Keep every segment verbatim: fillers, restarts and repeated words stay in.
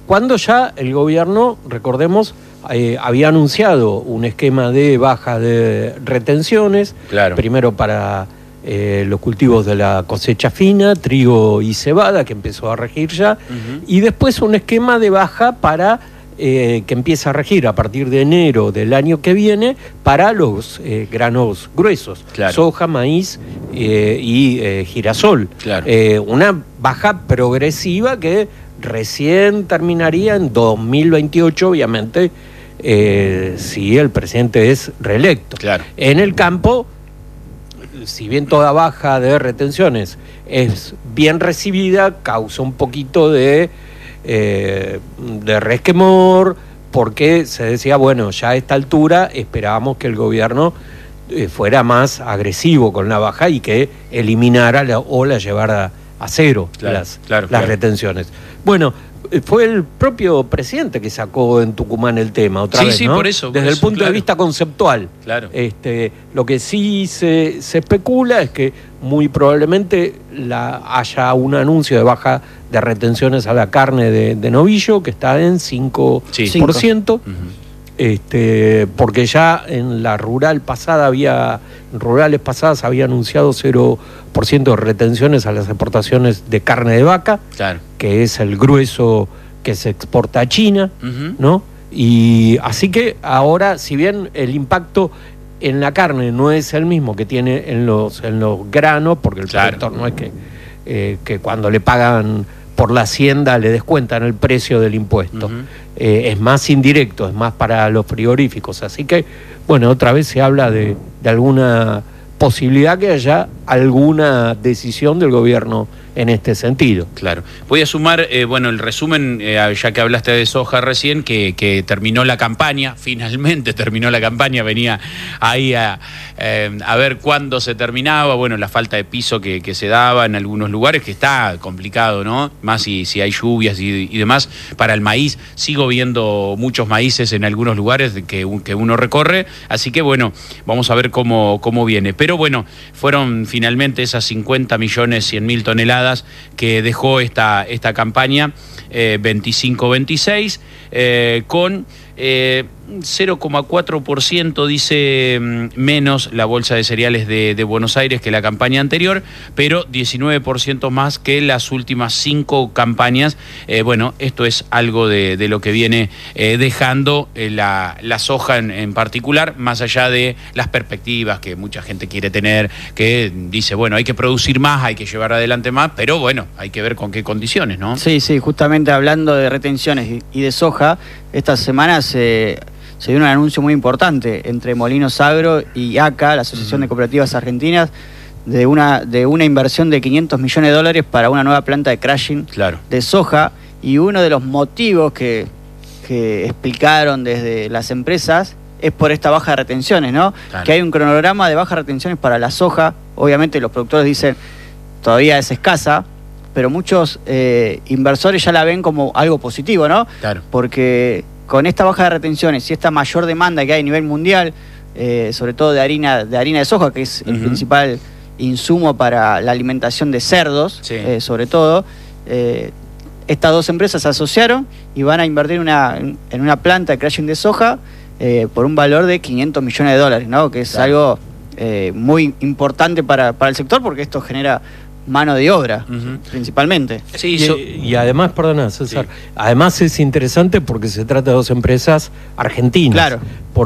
cuando ya el gobierno, recordemos, eh, había anunciado un esquema de baja de retenciones, claro. primero para eh, los cultivos de la cosecha fina, trigo y cebada, que empezó a regir ya, uh-huh. y después un esquema de baja para eh, que empieza a regir a partir de enero del año que viene para los eh, granos gruesos, claro. soja, maíz eh, y eh, girasol. Claro. Eh, una baja progresiva que recién terminaría en dos mil veintiocho, obviamente, eh, si el presidente es reelecto. Claro. En el campo, si bien toda baja de retenciones es bien recibida, causa un poquito de, eh, de resquemor, porque se decía, bueno, ya a esta altura esperábamos que el gobierno eh, fuera más agresivo con la baja y que eliminara la, o la llevara a cero claro, las, claro, las claro. retenciones. Bueno, fue el propio presidente que sacó en Tucumán el tema otra sí, vez, sí, ¿no? por eso, por Desde eso, el punto claro. de vista conceptual. Claro. Este, lo que sí se, se especula es que muy probablemente la, haya un anuncio de baja de retenciones a la carne de, de novillo, que está en cinco por ciento. Sí. Uh-huh. Este, porque ya en la rural pasada había, en rurales pasadas había anunciado cero por ciento de retenciones a las exportaciones de carne de vaca, claro. que es el grueso que se exporta a China, uh-huh. ¿no? Y así que ahora, si bien el impacto en la carne no es el mismo que tiene en los, en los granos, porque el claro. productor no es que, eh, que cuando le pagan por la hacienda le descuentan el precio del impuesto. Uh-huh. Eh, es más indirecto, es más para los frigoríficos. Así que, bueno, otra vez se habla de, de alguna posibilidad que haya alguna decisión del gobierno en este sentido. Claro. Voy a sumar, eh, bueno, el resumen, eh, ya que hablaste de soja recién, que, que terminó la campaña, finalmente terminó la campaña, venía ahí a, eh, a ver cuándo se terminaba, bueno, la falta de piso que, que se daba en algunos lugares, que está complicado, ¿no? Más si, si hay lluvias y, y demás. Para el maíz, sigo viendo muchos maíces en algunos lugares que, que uno recorre, así que bueno, vamos a ver cómo, cómo viene. Pero bueno, fueron finalmente esas cincuenta millones cien mil toneladas que dejó esta, esta campaña eh, veinticinco veintiséis eh, con eh, cero coma cuatro por ciento dice menos la bolsa de cereales de, de Buenos Aires que la campaña anterior, pero diecinueve por ciento más que las últimas cinco campañas. Eh, bueno, esto es algo de, de lo que viene eh, dejando eh, la, la soja en, en particular, más allá de las perspectivas que mucha gente quiere tener, que dice, bueno, hay que producir más, hay que llevar adelante más, pero bueno, hay que ver con qué condiciones, ¿no? Sí, sí, justamente hablando de retenciones y, y de soja, esta semana se... se dio un anuncio muy importante entre Molinos Agro y A C A, la Asociación de Cooperativas Argentinas, de una, de una inversión de quinientos millones de dólares para una nueva planta de crushing claro. de soja. Y uno de los motivos que, que explicaron desde las empresas es por esta baja de retenciones, ¿no? Claro. Que hay un cronograma de baja de retenciones para la soja. Obviamente los productores dicen todavía es escasa, pero muchos eh, inversores ya la ven como algo positivo, ¿no? Claro. Porque con esta baja de retenciones y esta mayor demanda que hay a nivel mundial, eh, sobre todo de harina, de harina de soja, que es el uh-huh. principal insumo para la alimentación de cerdos, sí. eh, sobre todo, eh, estas dos empresas se asociaron y van a invertir una, en una planta de crushing de soja eh, por un valor de quinientos millones de dólares, ¿no? Que es claro. algo eh, muy importante para, para el sector, porque esto genera mano de obra, uh-huh. principalmente. Sí, y, so... y además, perdona, César, sí. además es interesante porque se trata de dos empresas argentinas. Claro.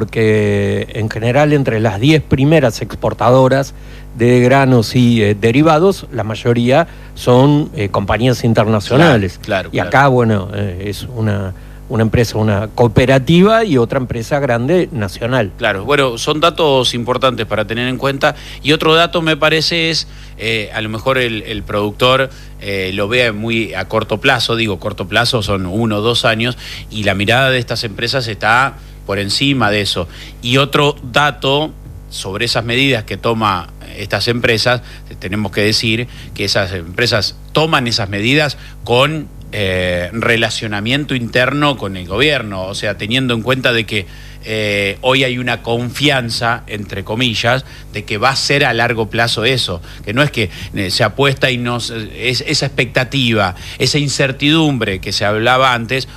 Porque en general entre las diez primeras exportadoras de granos y eh, derivados, la mayoría son eh, compañías internacionales. Claro, claro, y acá, claro. bueno, eh, es una... una empresa, una cooperativa y otra empresa grande nacional. Claro, bueno, son datos importantes para tener en cuenta. Y otro dato me parece es, eh, a lo mejor el, el productor eh, lo vea muy a corto plazo, digo corto plazo son uno o dos años, y la mirada de estas empresas está por encima de eso. Y otro dato sobre esas medidas que toma estas empresas, tenemos que decir que esas empresas toman esas medidas con Eh, relacionamiento interno con el gobierno, o sea, teniendo en cuenta de que eh, hoy hay una confianza, entre comillas, de que va a ser a largo plazo eso, que no es que eh, se apuesta y no, es esa expectativa, esa incertidumbre que se hablaba antes.